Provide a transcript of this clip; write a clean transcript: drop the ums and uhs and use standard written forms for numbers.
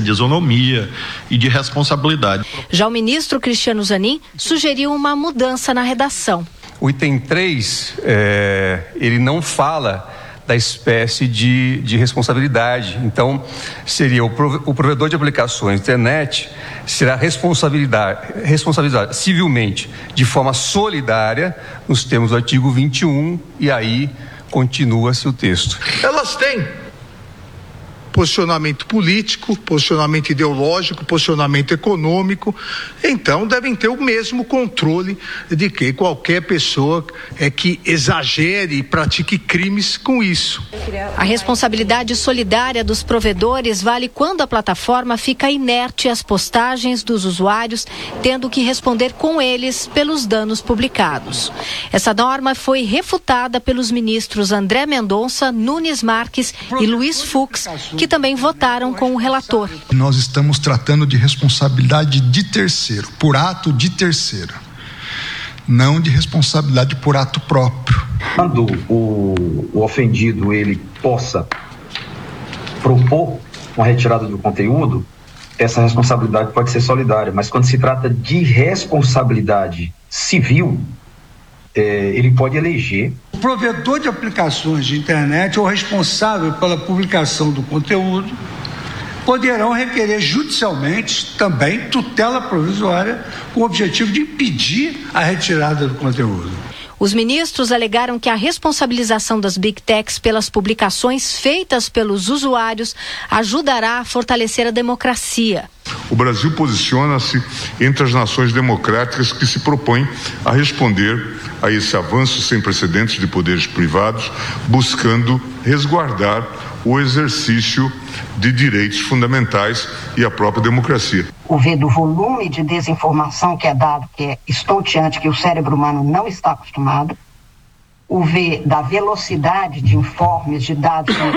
de isonomia e de responsabilidade. Já o ministro Cristiano Zanin sugeriu uma mudança na redação. O item 3, ele não fala da espécie de responsabilidade. Então, seria o provedor de aplicações de internet será responsabilizado civilmente de forma solidária nos termos do artigo 21, e aí continua-se o texto. Elas têm posicionamento político, posicionamento ideológico, posicionamento econômico, então devem ter o mesmo controle de que qualquer pessoa que exagere e pratique crimes com isso. A responsabilidade solidária dos provedores vale quando a plataforma fica inerte às postagens dos usuários, tendo que responder com eles pelos danos publicados. Essa norma foi refutada pelos ministros André Mendonça, Nunes Marques e Luiz Fux, que também votaram com o relator. Nós estamos tratando de responsabilidade de terceiro, por ato de terceiro, não de responsabilidade por ato próprio. Quando o ofendido ele possa propor uma retirada do conteúdo, essa responsabilidade pode ser solidária, mas quando se trata de responsabilidade civil, ele pode eleger. O provedor de aplicações de internet ou responsável pela publicação do conteúdo poderão requerer judicialmente também tutela provisória com o objetivo de impedir a retirada do conteúdo. Os ministros alegaram que a responsabilização das Big Techs pelas publicações feitas pelos usuários ajudará a fortalecer a democracia. O Brasil posiciona-se entre as nações democráticas que se propõem a responder a esse avanço sem precedentes de poderes privados, buscando resguardar o exercício de direitos fundamentais e a própria democracia. O V do volume de desinformação que é dado, que é estonteante, que o cérebro humano não está acostumado. O V da velocidade de informes, de dados